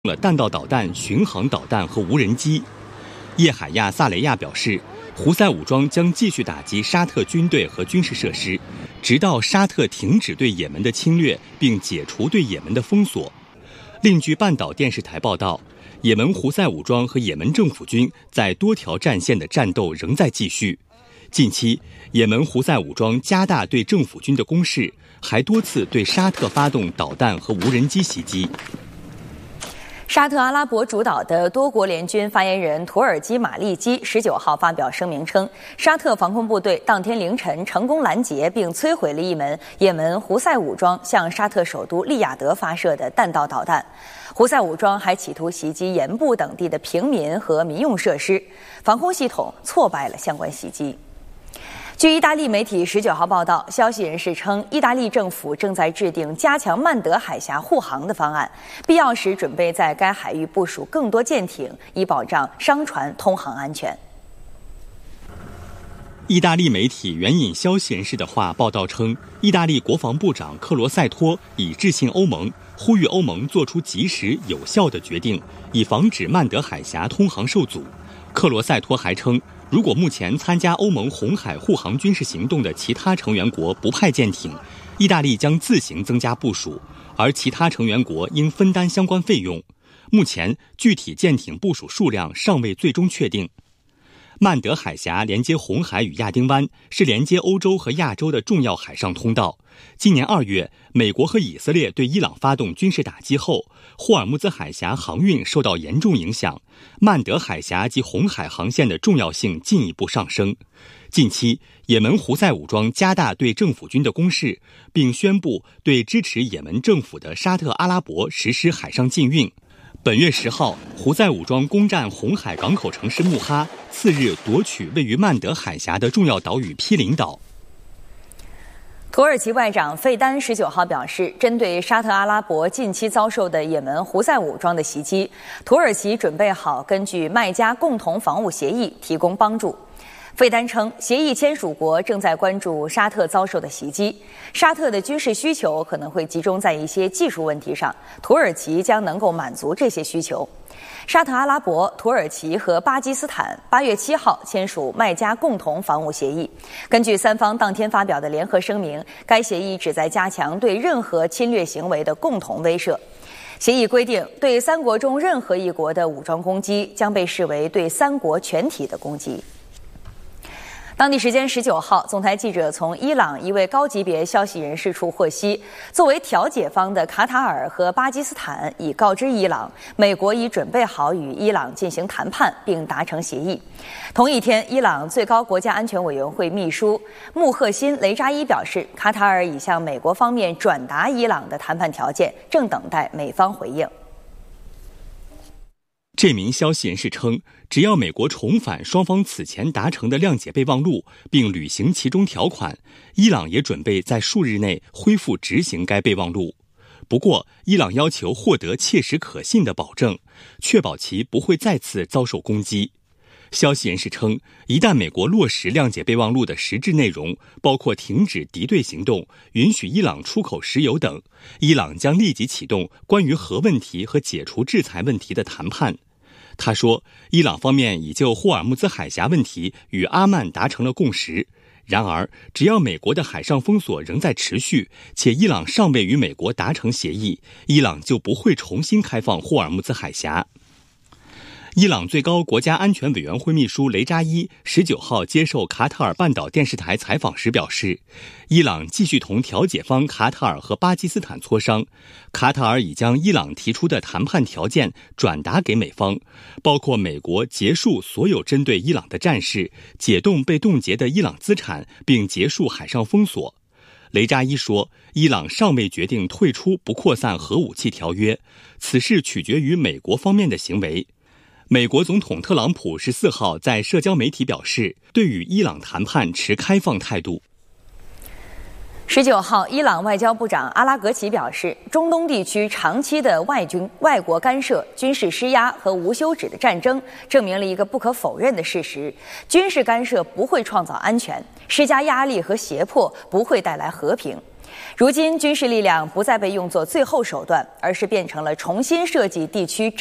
了弹道导弹、巡航导弹和无人机。叶海亚·萨雷亚表示，胡塞武装将继续打击沙特军队和军事设施，直到沙特停止对也门的侵略并解除对也门的封锁。另据半岛电视台报道，也门胡塞武装和也门政府军在多条战线的战斗仍在继续。近期，也门胡塞武装加大对政府军的攻势，还多次对沙特发动导弹和无人机袭击。 沙特阿拉伯主导的多国联军发言人土耳其马利基19号发表声明称，沙特防空部队当天凌晨成功拦截并摧毁了一门也门胡塞武装向沙特首都利雅得发射的弹道导弹。胡塞武装还企图袭击盐部等地的平民和民用设施，防空系统挫败了相关袭击。据意大利媒体19号报道，消息人士称，意大利政府正在制定加强曼德海峡护航的方案，必要时准备在该海域部署更多舰艇，以保障商船通航安全。 意大利媒体援引消息人士的话报道称，意大利国防部长克罗塞托已致信欧盟，呼吁欧盟做出及时有效的决定，以防止曼德海峡通航受阻。克罗塞托还称，如果目前参加欧盟红海护航军事行动的其他成员国不派舰艇，意大利将自行增加部署，而其他成员国应分担相关费用。目前，具体舰艇部署数量尚未最终确定。曼德海峡连接红海与亚丁湾，是连接欧洲和亚洲的重要海上通道。今年2月，美国和以色列对伊朗发动军事打击后，霍尔木兹海峡航运受到严重影响，曼德海峡及红海航线的重要性进一步上升。近期，也门胡塞武装加大对政府军的攻势，并宣布对支持也门政府的沙特阿拉伯实施海上禁运。本月10号，胡塞武装攻占红海港口城市穆哈，次日夺取位于曼德海峡的重要岛屿毗邻岛。 土耳其外长费丹19号表示，针对沙特阿拉伯近期遭受的也门胡塞武装的袭击，土耳其准备好根据麦加共同防务协议提供帮助。费丹称，协议签署国正在关注沙特遭受的袭击，沙特的军事需求可能会集中在一些技术问题上，土耳其将能够满足这些需求。沙特阿拉伯、土耳其和巴基斯坦8月7号签署麦加共同防务协议。根据三方当天发表的联合声明，该协议旨在加强对任何侵略行为的共同威慑。协议规定，对三国中任何一国的武装攻击将被视为对三国全体的攻击。当地时间19号，总台记者从伊朗一位高级别消息人士处获悉，作为调解方的卡塔尔和巴基斯坦已告知伊朗，美国已准备好与伊朗进行谈判并达成协议。同一天，伊朗最高国家安全委员会秘书穆赫辛·雷扎伊表示，卡塔尔已向美国方面转达伊朗的谈判条件，正等待美方回应。 这名消息人士称，只要美国重返双方此前达成的谅解备忘录，并履行其中条款，伊朗也准备在数日内恢复执行该备忘录。不过，伊朗要求获得切实可信的保证，确保其不会再次遭受攻击。消息人士称，一旦美国落实谅解备忘录的实质内容，包括停止敌对行动、允许伊朗出口石油等，伊朗将立即启动关于核问题和解除制裁问题的谈判。他说，伊朗方面已就霍尔木兹海峡问题与阿曼达成了共识。然而，只要美国的海上封锁仍在持续，且伊朗尚未与美国达成协议，伊朗就不会重新开放霍尔木兹海峡。伊朗最高国家安全委员会秘书雷扎伊19号接受卡塔尔半岛电视台采访时表示，伊朗继续同调解方卡塔尔和巴基斯坦磋商，卡塔尔已将伊朗提出的谈判条件转达给美方，包括美国结束所有针对伊朗的战事，解冻被冻结的伊朗资产，并结束海上封锁。雷扎伊说，伊朗尚未决定退出不扩散核武器条约，此事取决于美国方面的行为。美国总统特朗普14号在社交媒体表示，对与伊朗谈判持开放态度。 19号，伊朗外交部长阿拉格齐表示，中东地区长期的外国干涉、军事施压和无休止的战争，证明了一个不可否认的事实：军事干涉不会创造安全，施加压力和胁迫不会带来和平。 如今，军事力量不再被用作最后手段，而是变成了重新设计地区